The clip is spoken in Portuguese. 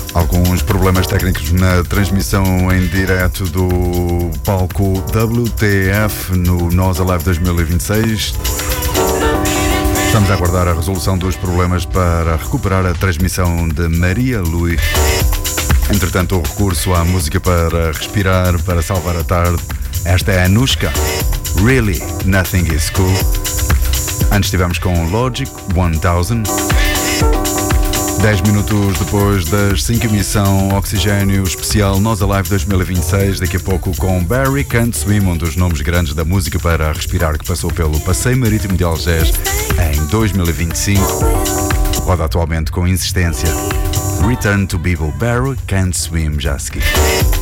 Alguns problemas técnicos na transmissão em direto do palco WTF no Nós Alive 2026. Estamos a aguardar a resolução dos problemas para recuperar a transmissão de Maria Lui. Entretanto, o recurso à música para respirar, para salvar a tarde. Esta é a Anushka. Really, Nothing is Cool. Antes estivemos com Logic 1000. 10 minutos depois das 5, emissão Oxigênio especial Nós Alive 2026. Daqui a pouco com Barry Can't Swim, um dos nomes grandes da música para respirar, que passou pelo Passeio Marítimo de Algés em 2025. Roda atualmente com insistência. Return to People, Barry Can't Swim, já a seguir.